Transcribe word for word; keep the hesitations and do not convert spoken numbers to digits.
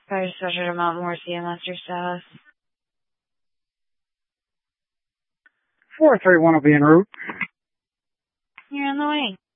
Fire dispatcher to Mount Morrissey, Master status. four three one will be en route. You're on the way.